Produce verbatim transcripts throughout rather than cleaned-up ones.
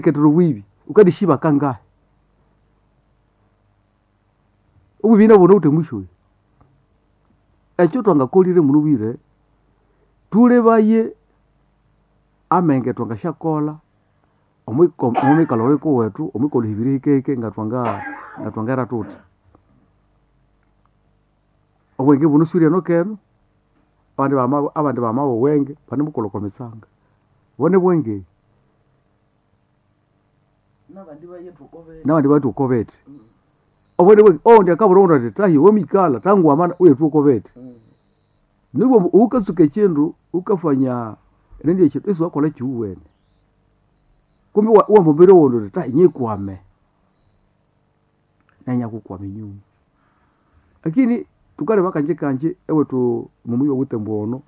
ketero wibi ukadishiba kangahe ubina bona ute mwisho echo twangakolire munubire tule baye amenge twangashakola omwiko omwikalo weko wetu omwikolo hibiri keke ngatwanga ngatwangara tuti obwenge bunu suria no keno abandi bama abandi bama wenge bane mukolo kometsanga bone bwenge nabandi baye tukobete nabandi baye tukobete obone bwenge oh ndi akaburonda tetahi wemikala tangu amana uye tukobete nibo ukasuke chindu ukafanya nende chindu iso akola chiuwene kumbe wa, wa mbere wondo tetahi nyikwame nanya kukwame nyuma lakini tukale bakanje kanje ewe tu mumuyo gute mbono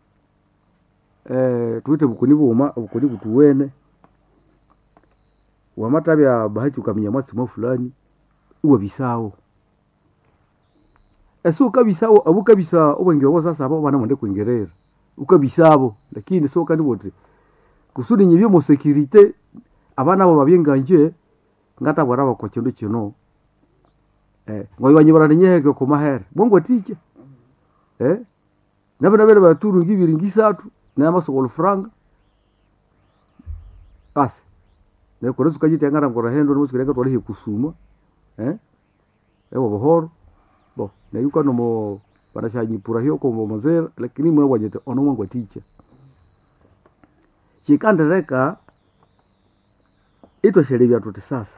eh tuite bukuni buma bukuni butuwene wamatabya bahachi ukamenya mwasi mwa fulani uwe bisawo eso kabisabo abukabisa obwenge bwo sasa abo bana mwende kwingerera ukabisabo lakini so kandi bote kusudi nyibyo mo security abana abo babyenganje ngata bwara bako chindu kino eh ngoyo banyibara nyeheke ko mahere bongo tike eh nabe nabe baturu ngibiri ngisatu na masokolo franga basi ne koresu kajite ngara ngora hendo musikireka twali kusuma eh ewo bohoro bo na yuko no mo barashanyipura hiyo ko mozera lakini mwe wajete ono mwangu tike chikandereka ito shelebya tuti sasa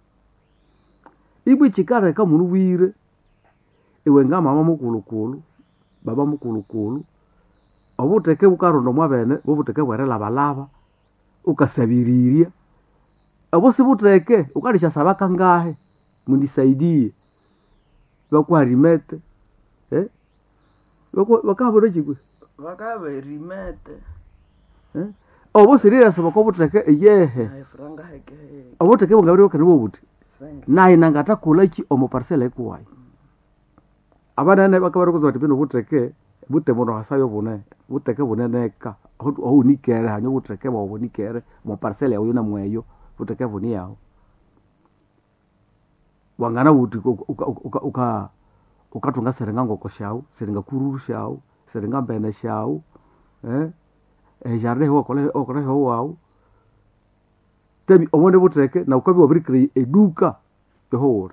ibwe chikare ka munubwire iwe nga mama mukulukulu baba mukulukulu obuteke bukarondo mwabene bobuteke bwerela balaba ukasabiriria abo sibuteke ukalisha sabaka ngahe mundisaidie bakwa rimete eh bakwa bakabore chikwe bakabe rimete eh obo sirira sabako buteke yehe ay franga heke obuteke bungabire okanibo buti naye nangata kulaki omo parcela ekuwai abana ne bakabara kuzoti bino buteke bute mono hasayo bune buteke buneneka aho unikere hanyo buteke bo bunikere mo parcela yawo na mweyo buteke buni yawo wangana buti uka uka uka ukatunga serenga ngoko shawo serenga kururu shawo serenga mbene shawo eh eh jarre ho kole okore ho wawo tebi omone buteke na ukabi wabirikire eduka yohora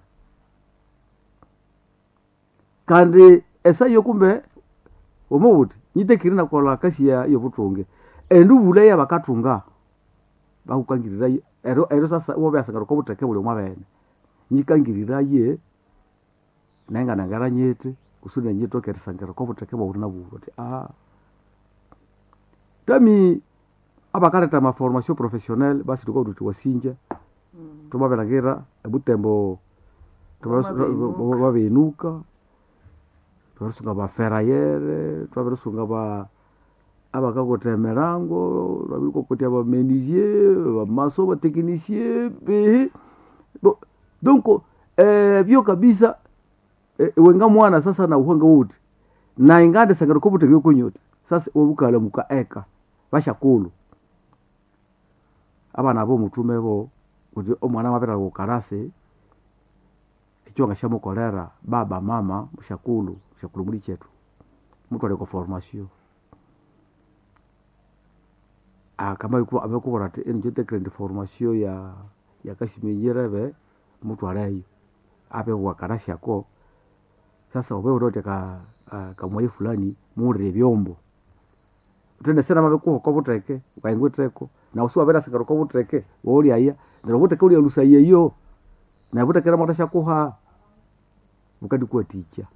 kandi esa yokumbe omubuti nyitekire na kola kasi ya yobutunge endu bule ya bakatunga bakukangirira ero ero sasa wo byasangaro ko buteke buli mwabene nyikangirira ye nanga nangara nyete kusune nyito kerisangaro ko buteke bwo na bubuti ah tami abakareta ma formation professionnelle basi tuko dutu wasinja mm. tumabelagera ebutembo tubabenuka tubarusunga ba ferraillere tubarusunga ba abakagotemerango babiko kotia ba menuisier ba maso ba technicien be bon donc eh bio kabisa e, wenga mwana sasa na uhanga wote na ingade sangaro ko butege ko nyota sasa obukala muka eka bashakulu abana bo mutume bo kuti omwana mapera ko karase echo ngashamo kolera baba mama mushakulu mushakulu muri chetu mtu aleko formation ah kama yuko abeko borate enje tekre formation ya ya kashimenyerebe mtu alayo ape kwa karasi yako sasa obe urote ka uh, kamwe fulani muri byombo tende sena mabeko ko buteke ukaingweteko na usuwa bera sikaro ko buteke woli aya ndero buteke uli alusaye yo na buteke ra matasha kuha mukadi kwa ticha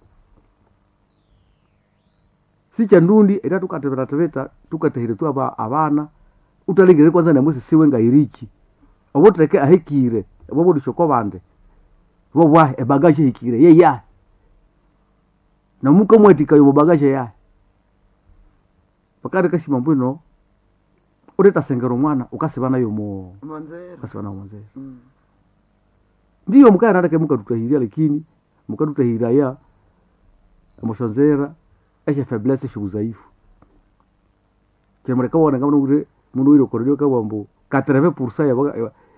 sicha ndundi era tukatebera tebeta tukatehire tu aba abana utaligere kwanza na mwese siwe ngairichi obuteke ahekire bobo dishoko bande bo bwa e bagage hikire ye ya na muko mwetika yo bagage ya bakari kashima mbwino ureta sengero mwana ukasibana yo mo manzera ukasibana manzera mm. ndiyo mukaya ndake mukadutahiria lakini mukadutahira ya amoshonzera eshe faiblesse shuzaifu chemreka wana ngamno ure mundu iro kordio ka wambo quatre-vingts pour cent ya